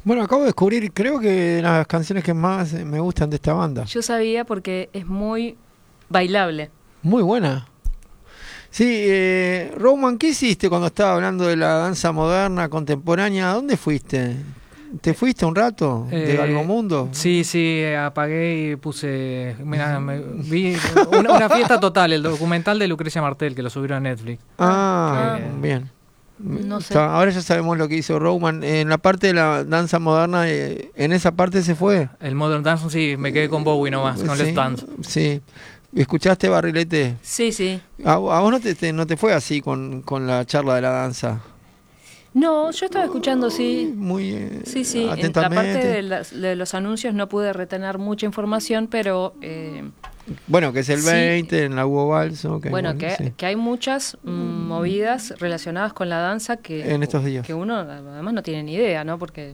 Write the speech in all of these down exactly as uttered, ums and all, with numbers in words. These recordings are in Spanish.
Bueno, acabo de descubrir, creo que las canciones que más me gustan de esta banda. Yo sabía porque es muy bailable. Muy buena. Sí, eh, Roman, ¿qué hiciste cuando estaba hablando de la danza moderna, contemporánea? ¿A dónde fuiste? ¿Te fuiste un rato de Eh, Galgomundo? Sí, sí, apagué y puse... Mira, me vi una, una fiesta total, el documental de Lucrecia Martel, que lo subieron a Netflix. Ah, Ah. bien. No sé. Está, ahora ya sabemos lo que hizo Roman. En la parte de la danza moderna, eh, en esa parte se fue. El Modern Dance, sí, me quedé con Bowie nomás, con sí, Let's Dance. Sí. ¿Escuchaste, Barrilete? Sí, sí. ¿A, a vos no te, te- no te fue así con, con la charla de la danza? No, yo estaba escuchando, sí. Muy eh, Sí, sí. En la atentamente. parte de, las- de los anuncios no pude retener mucha información, pero eh, Bueno, que es el sí. veinte en la Hugo Balso. que bueno, bueno, que, sí. que hay muchas mm, movidas relacionadas con la danza que, En estos días. que uno además no tiene ni idea, ¿no? Porque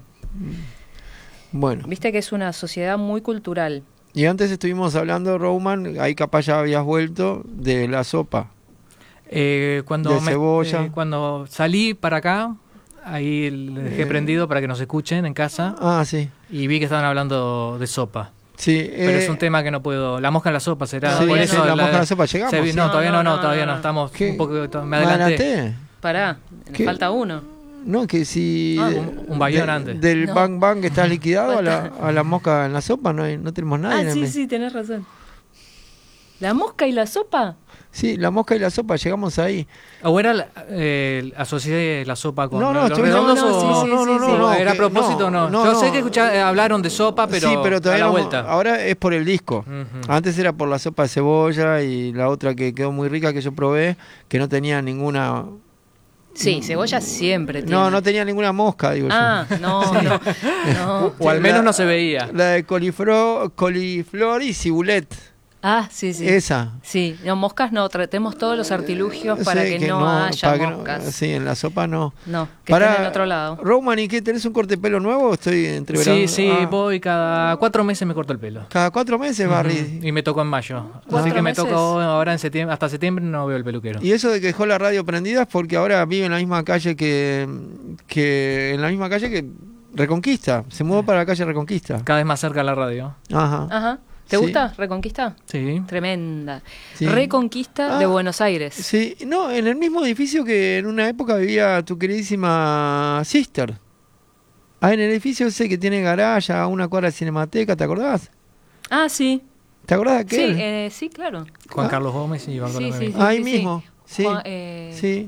Bueno, viste que es una sociedad muy cultural. y antes estuvimos hablando, Roman, ahí capaz ya habías vuelto, de la sopa. Eh, cuando, De me- cebolla. eh, cuando salí para acá, ahí le dejé Eh. prendido para que nos escuchen en casa Ah, sí. y vi que estaban hablando de sopa. Sí, Pero eh, es un tema que no puedo... La mosca en la sopa será... sí, por Todavía eso sí, la no. mosca de la sopa, llegamos. se vi- no, No, todavía no, no, no, no, todavía no, no. no. Estamos ¿Qué? un poco... Me ¿Me adelanté. adelanté? Pará, le ¿Qué? falta uno. No, que si... Ah, de- un- un bayón de- antes. Del No. bang bang que estás liquidado a la, Falta. a la mosca en la sopa, no, hay- no tenemos nadie. en Ah, el sí, medio. sí, tenés razón. ¿La mosca y la sopa? Sí, la mosca y la sopa, llegamos ahí. ¿O era la, eh, asocié la sopa con No, no, los estoy- redondos no, no, o sí, sí, no, sí, no, sí. no, no, era a que- propósito o no? no, Yo no. sé que escucha- eh, hablaron de sopa, pero, sí, pero a todavía la no- vuelta. ahora es por el disco. Ujú. Antes era por la sopa de cebolla y la otra que quedó muy rica que yo probé, que no tenía ninguna... Sí, cebolla siempre tiene. No, no tenía ninguna mosca, digo Ah, no, no, no. O al Sí, menos la- no se veía. yo. La de coliflor, coliflor y cibulet. Ah, sí, sí. Esa. Sí, no, moscas no, tratemos todos los artilugios para Sí, que, no, haya para que no- moscas. sí, en la sopa no. No, que Para, estén en otro lado. Roman, ¿y qué? ¿Tenés un corte de pelo nuevo o estoy entreverando? Sí, sí, Ah, voy cada cuatro meses me corto el pelo. Cada cuatro meses, Barry. Ujú. Y me tocó en mayo. ¿Cuatro Así que me meses? tocó ahora en septiembre, hasta septiembre no veo el peluquero. Y eso de que dejó la radio prendida es porque ahora vive en la misma calle que, que en la misma calle que Reconquista. Se mudó para la calle Reconquista. Cada vez más cerca de la radio. Ajá. Ajá. ¿Te Sí. gusta Reconquista? Sí. Tremenda. Sí. Reconquista Ah. de Buenos Aires. Sí, no, en el mismo edificio que en una época vivía tu queridísima Sister. Ah, en el edificio ese que tiene garaje a una cuadra de Cinemateca, ¿te acordás? Ah, sí. ¿Te acordás de Sí, aquel? eh, sí, claro. Juan Ah. Carlos Gómez y Bartolomé. Sí, sí, sí. Ahí sí, mismo, sí. Juan- eh, Sí.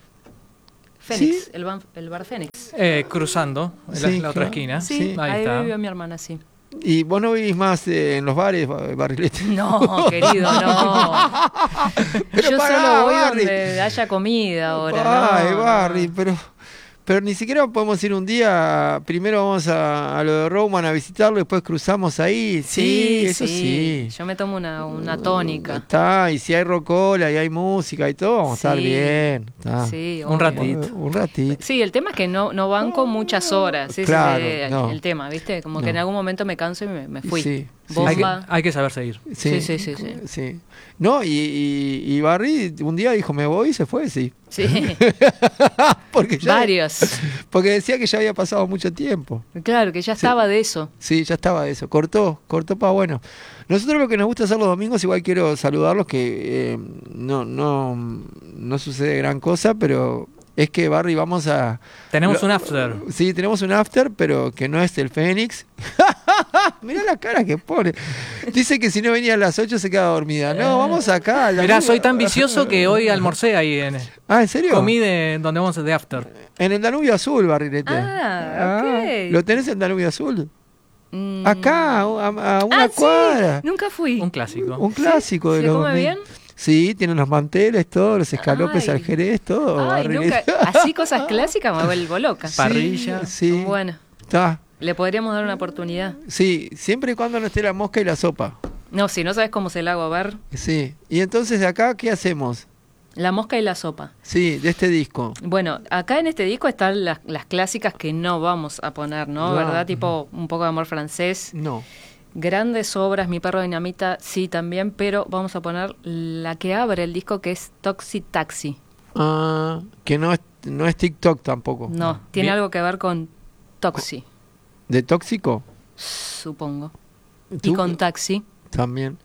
Fénix, Sí. el, ban- el bar Fénix. Eh, cruzando, en la, Sí, la otra claro. esquina. Sí, Sí. Ahí ahí está. vivió mi hermana, sí. Y vos no vivís más eh, en los bares, Ba- Barrilete. No, querido, no. Pero Yo pará, solo voy Barry. donde haya comida ahora. Ay, no, Barry, no. pero, pero ni siquiera podemos ir un día. Primero vamos a, a lo de Roman a visitarlo, después cruzamos ahí. Sí, eso sí. Yo me tomo una, una tónica. Está, y si hay rocola y hay música y todo, vamos a estar Sí. bien. Está. Sí, Un obvio. ratito. Un ratito. Sí, el tema es que no, no banco muchas horas. Ese Claro, es el, no. el tema, ¿viste? Como No. que en algún momento me canso y me, me fui. Sí, sí. Bomba. Hay que, hay que saber seguir. Sí, sí, sí, sí. sí. No, y, y, y Barry un día dijo, me voy y se fue, sí. Sí, porque, ya- varios. porque decía que ya había pasado mucho tiempo. Claro, que ya Sí. estaba de eso. Sí, ya estaba eso. Cortó, cortó para bueno. Nosotros lo que nos gusta hacer los domingos, igual quiero saludarlos, que eh, no, no, no sucede gran cosa, pero es que Barry vamos a... Tenemos lo- un after. Sí, tenemos un after, pero que no es el Fénix. Mirá la cara que pone. Dice que si no venía a las ocho se queda dormida. No, vamos acá. la Mirá, amiga- soy tan vicioso que hoy almorcé ahí en... Ah, ¿en serio? Comí de donde vamos de after. En el Danubio Azul, Barrilete. Ah, ok. ¿Lo tenés en Danubio Azul? Mm. Acá, a, a una Ah, cuadra. sí, nunca fui. Un clásico. Un clásico de ¿Se los come domingos. bien? Sí, tienen los manteles, todos, los escalopes Ay. al jerez, todo. Ay, nunca, Barrilete. así cosas clásicas me vuelvo loca. Sí, Parrilla. Sí, Bueno, está. le podríamos dar una oportunidad. Sí, siempre y cuando no esté la mosca y la sopa. No, si no sabes cómo se la hago, a ver. Sí. Y entonces de acá, ¿qué hacemos? La mosca y la sopa. Sí, de este disco. Bueno, acá en este disco están las, las clásicas que no vamos a poner, ¿no? No. ¿Verdad? Tipo un poco de amor francés. No. Grandes obras, Mi perro dinamita, sí también, pero vamos a poner la que abre el disco, que es Toxic Taxi. Ah, que no es, no es TikTok tampoco. No, tiene Bien. algo que ver con Toxi. ¿De Tóxico? Supongo. Y ¿Tú? con Taxi. También.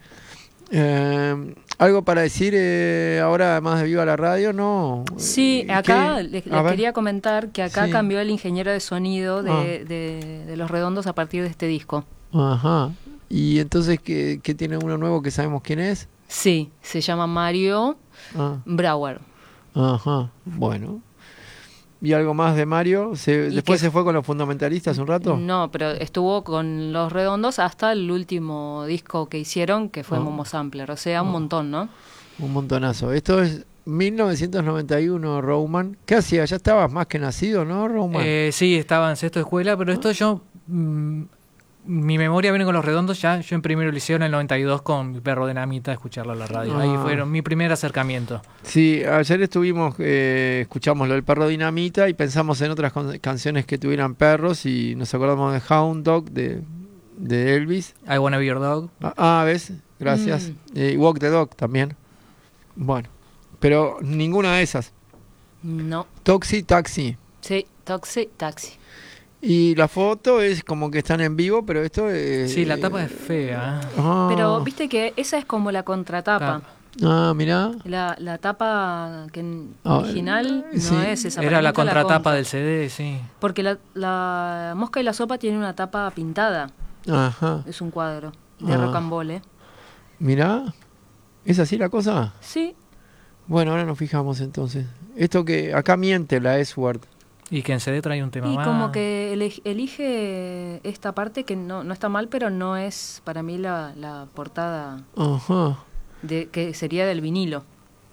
Eh, ¿Algo para decir eh, ahora, además de Viva la Radio? No. Sí, ¿Qué? acá les, les A ver. quería comentar que acá Sí. cambió el ingeniero de sonido de, Ah. de- de Los Redondos a partir de este disco. Ajá. ¿Y entonces qué, qué tiene uno nuevo que sabemos quién es? Sí, se llama Mario Ah, Brauer. ajá. Bueno. ¿Y algo más de Mario? ¿Se, Y ¿Después que- se fue con los fundamentalistas un rato? No, pero estuvo con Los Redondos hasta el último disco que hicieron, que fue Ah. Momo Sampler. O sea, un Ah. montón, ¿no? Un montonazo. Esto es mil novecientos noventa y uno, Roman. ¿Qué hacía? Ya estabas más que nacido, ¿no, Roman? Eh, sí, estaba en sexto de escuela, pero esto yo... mm, mi memoria viene con Los Redondos ya. Yo en primero liceo en el noventa y dos con Mi Perro Dinamita, escucharlo en la radio. Ahí Ah. fueron mi primer acercamiento. Sí, ayer estuvimos, eh, escuchamos lo del perro Dinamita y pensamos en otras con- canciones que tuvieran perros y nos acordamos de Hound Dog de, de Elvis. I Wanna Be Your Dog. Ah, ah, ¿ves? Gracias. Mm. Eh, Walk the Dog también. Bueno, pero ninguna de esas. No. Toxi Taxi. Sí, Taxi, Taxi. Y la foto es como que están en vivo, pero esto es... Sí, la tapa es fea. Ah, Pero viste que esa es como la contratapa. Tapa. ah, mirá. La, la tapa que en- Ah, original no sí. es esa. Era para la mí fue contratapa contra. del C D, sí. Porque la, la Mosca y la Sopa tiene una tapa pintada. Ajá. Es un cuadro de Ah. rocambole. Mirá. ¿Es así la cosa? Sí. Bueno, ahora nos fijamos entonces. Esto que acá miente la S-Word. Y que en C D trae un tema Y más. como que ele- elige esta parte que no, no está mal, pero no es para mí la, la portada Ajá. de que sería del vinilo.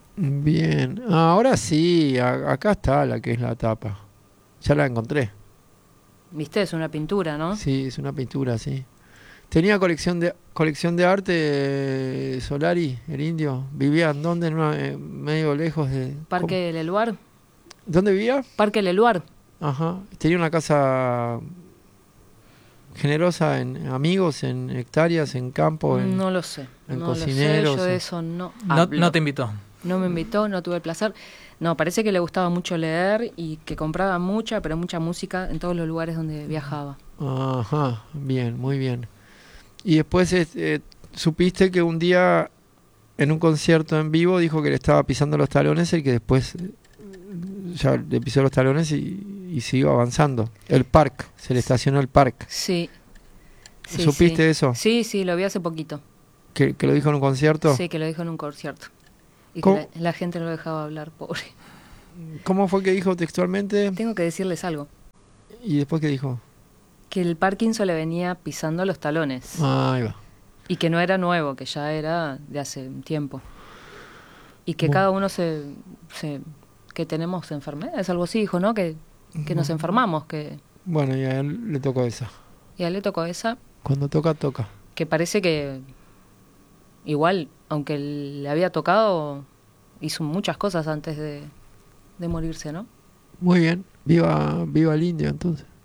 Bien. Ah, ahora sí, a- acá está la que es la tapa. Ya la encontré. ¿Viste? Es una pintura, ¿no? Sí, es una pintura, sí. Tenía colección de colección de arte eh, Solari, el indio. ¿Vivía en dónde? En una, eh, medio lejos de... Parque Leluar. ¿cómo? ¿Dónde vivía? Parque Leluar. Ajá. Tenía una casa generosa en amigos, en hectáreas, en campo, en... No lo sé. en no cocineros, lo sé. Yo en- de eso no No, hablo. no te invitó. No me invitó, no tuve el placer. No, parece que le gustaba mucho leer y que compraba mucha, pero mucha música en todos los lugares donde viajaba. Ajá, bien, muy bien. Y después eh, supiste que un día en un concierto en vivo dijo que le estaba pisando los talones y que después eh, ya le pisó los talones y, y siguió avanzando. El park, se le estacionó el park. Sí. Sí, ¿Supiste sí. eso? Sí, sí, lo vi hace poquito. ¿Que, que lo dijo en un concierto? Sí, que lo dijo en un concierto. Y que ¿Cómo? la, la gente no lo dejaba hablar, pobre. ¿Cómo fue que dijo textualmente? Tengo que decirles algo. ¿Y después qué dijo? Que el Parkinson le venía pisando los talones. Ah, ahí va. Y que no era nuevo, que ya era de hace un tiempo. Y que Bueno. cada uno se, se... que tenemos enfermedades, algo así, dijo, ¿no? Que, que nos enfermamos, que... Bueno, y a él le tocó esa. Y a él le tocó esa, Cuando toca, toca. que parece que igual, aunque le había tocado, hizo muchas cosas antes de, de morirse, ¿no? Muy bien. Viva, viva el indio entonces.